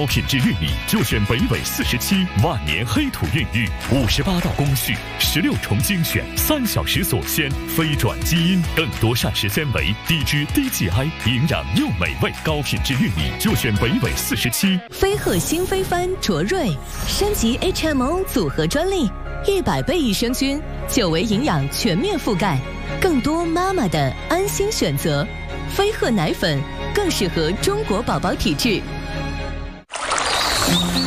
高品质玉米就选北纬47万年黑土孕育，58道工序，16重精选，3小时锁鲜，非转基因，更多膳食纤维，低脂低 GI， 营养又美味。高品质玉米就选北纬47。 飞鹤新飞帆卓瑞升级 HMO 组合专利，100倍益生菌，9维营养全面覆盖，更多妈妈的安心选择。飞鹤奶粉更适合中国宝宝体质。